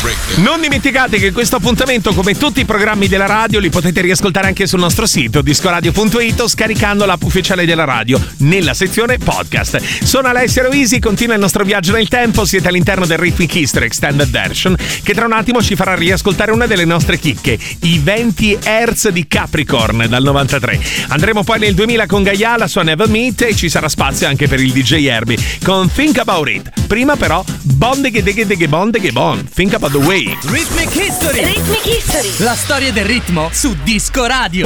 Non dimenticate che questo appuntamento, come tutti i programmi della radio, li potete riascoltare anche sul nostro sito discoradio.it o scaricando l'app ufficiale della radio nella sezione podcast. Sono Alessio Roisi, continua il nostro viaggio nel tempo. Siete all'interno del Rhythmic History Extended Version, che tra un attimo ci farà riascoltare una delle nostre chicche, i 20 Hz di Capricorn dal 93. Andremo poi nel 2000 con Gaia, la sua Never Meet, e ci sarà spazio anche per il DJ Herbie con Think About It. Prima però Think About the Way. Rhythmic History. La storia del ritmo su Disco Radio.